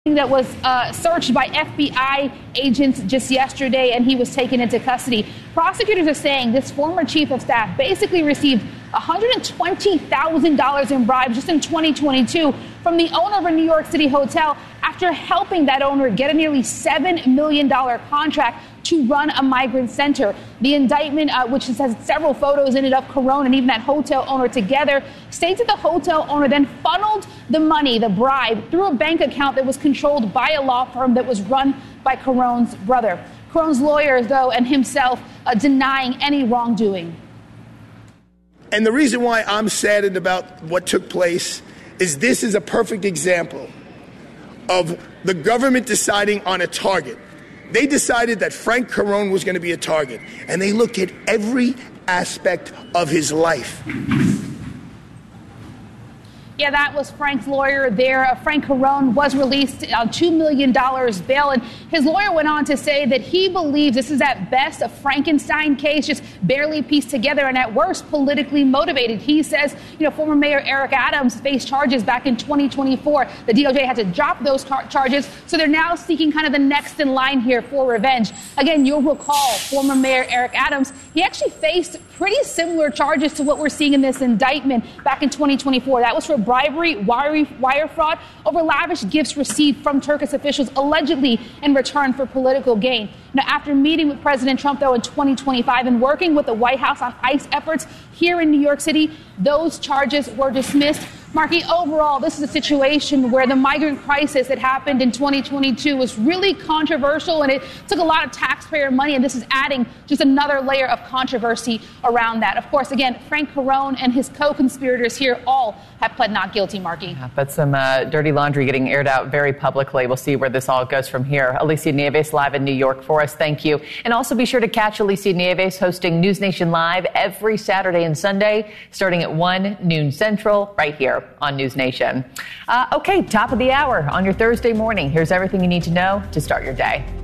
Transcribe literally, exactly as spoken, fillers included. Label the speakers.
Speaker 1: that was uh, searched by F B I agents just yesterday, and he was taken into custody. Prosecutors are saying this former chief of staff basically received one hundred twenty thousand dollars in bribes just in twenty twenty-two from the owner of a New York City hotel after helping that owner get a nearly seven million dollars contract to run a migrant center. The indictment, uh, which has several photos in it of Carone and even that hotel owner together, states that the hotel owner then funneled the money, the bribe, through a bank account that was controlled by a law firm that was run by Carone's brother. Carone's lawyers, though, and himself uh, denying any wrongdoing.
Speaker 2: And the reason why I'm saddened about what took place is this is a perfect example of the government deciding on a target. They decided that Frank Carone was going to be a target, and they looked at every aspect of his life.
Speaker 1: Yeah, that was Frank's lawyer there. Uh, Frank Carone was released on two million dollars bail, and his lawyer went on to say that he believes this is at best a Frankenstein case, just barely pieced together, and at worst politically motivated. He says, you know, former Mayor Eric Adams faced charges back in twenty twenty-four. The D O J had to drop those car- charges, so they're now seeking kind of the next in line here for revenge. Again, you'll recall former Mayor Eric Adams, he actually faced pretty similar charges to what we're seeing in this indictment back in twenty twenty-four. That was for bribery, wire, wire fraud over lavish gifts received from Turkish officials allegedly in return for political gain. Now, after meeting with President Trump, though, in twenty twenty-five and working with the White House on ICE efforts here in New York City, those charges were dismissed. Marky, overall, this is a situation where the migrant crisis that happened in twenty twenty-two was really controversial, and it took a lot of taxpayer money, and this is adding just another layer of controversy around that. Of course, again, Frank Carone and his co-conspirators here all have pled not guilty, Marky.
Speaker 3: Yeah, but some uh, dirty laundry getting aired out very publicly. We'll see where this all goes from here. Alicia Nieves live in New York for us. Thank you. And also be sure to catch Alicia Nieves hosting News Nation Live every Saturday and Sunday, starting at one noon Central, right here on News Nation. Uh, okay, top of the hour on your Thursday morning. Here's everything you need to know to start your day.